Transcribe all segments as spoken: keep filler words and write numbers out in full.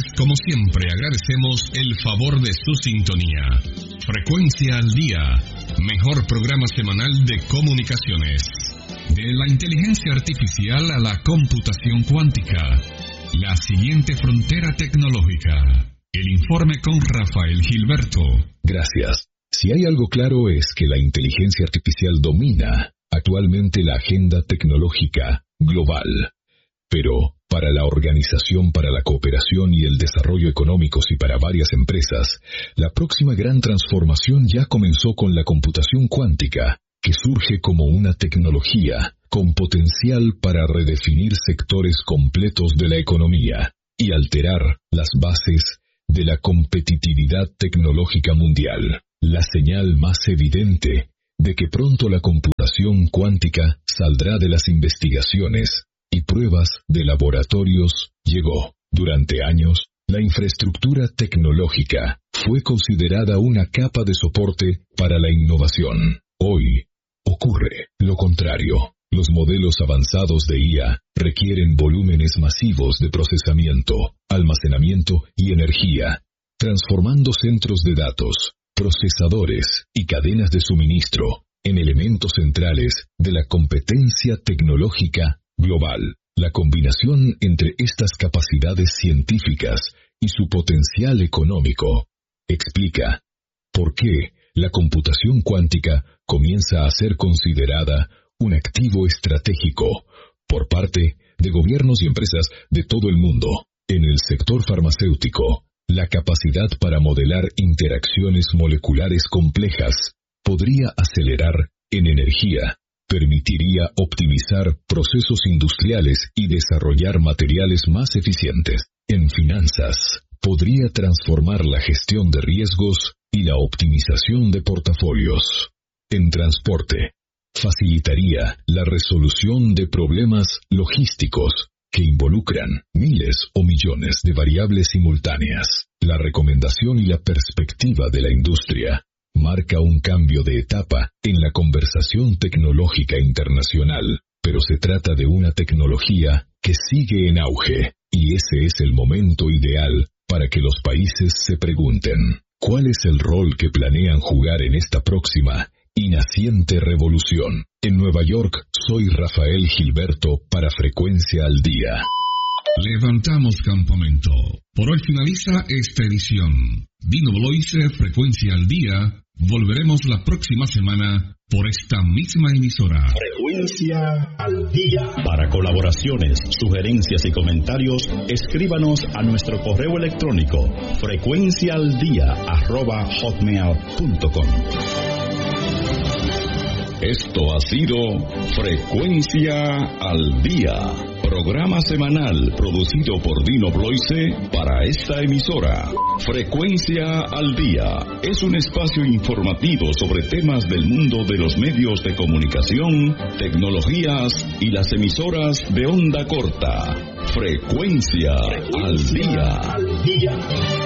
como siempre, agradecemos el favor de su sintonía. Frecuencia al Día, mejor programa semanal de comunicaciones. De la inteligencia artificial a la computación cuántica, la siguiente frontera tecnológica. El informe con Rafael Gilberto. Gracias. Si hay algo claro es que la inteligencia artificial domina actualmente la agenda tecnológica global. Pero, para la Organización para la Cooperación y el Desarrollo Económicos y para varias empresas, la próxima gran transformación ya comenzó con la computación cuántica, que surge como una tecnología con potencial para redefinir sectores completos de la economía y alterar las bases de la competitividad tecnológica mundial. La señal más evidente de que pronto la computación cuántica saldrá de las investigaciones y pruebas de laboratorios llegó. Durante años, la infraestructura tecnológica fue considerada una capa de soporte para la innovación. Hoy, ocurre lo contrario. Los modelos avanzados de I A requieren volúmenes masivos de procesamiento, almacenamiento y energía, transformando centros de datos, procesadores y cadenas de suministro en elementos centrales de la competencia tecnológica global. La combinación entre estas capacidades científicas y su potencial económico explica por qué la computación cuántica comienza a ser considerada un activo estratégico por parte de gobiernos y empresas de todo el mundo. En el sector farmacéutico, la capacidad para modelar interacciones moleculares complejas podría acelerar en energía, permitiría optimizar procesos industriales y desarrollar materiales más eficientes. En finanzas, podría transformar la gestión de riesgos y la optimización de portafolios. En transporte, facilitaría la resolución de problemas logísticos que involucran miles o millones de variables simultáneas. La recomendación y la perspectiva de la industria marca un cambio de etapa en la conversación tecnológica internacional, pero se trata de una tecnología que sigue en auge, y ese es el momento ideal para que los países se pregunten, ¿cuál es el rol que planean jugar en esta próxima y naciente revolución? En Nueva York, soy Rafael Gilberto para Frecuencia al Día. Levantamos campamento. Por hoy finaliza esta edición. Dino Bloise, Frecuencia al Día. Volveremos la próxima semana por esta misma emisora. Frecuencia al Día. Para colaboraciones, sugerencias y comentarios, escríbanos a nuestro correo electrónico frecuenciaaldia arroba hotmail punto com. Esto ha sido Frecuencia al Día, programa semanal producido por Dino Bloise para esta emisora. Frecuencia al Día es un espacio informativo sobre temas del mundo de los medios de comunicación, tecnologías y las emisoras de onda corta. Frecuencia, Frecuencia al Día.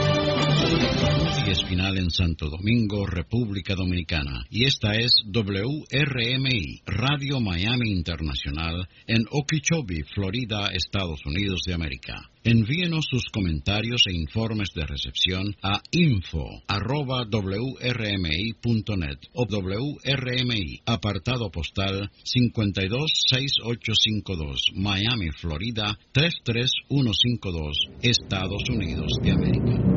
Es final en Santo Domingo, República Dominicana, y esta es W R M I, Radio Miami Internacional, en Okeechobee, Florida, Estados Unidos de América. Envíenos sus comentarios e informes de recepción a info arroba w r m i punto net o W R M I, apartado postal cinco dos seis ocho cinco dos, Miami, Florida tres tres uno cinco dos, Estados Unidos de América.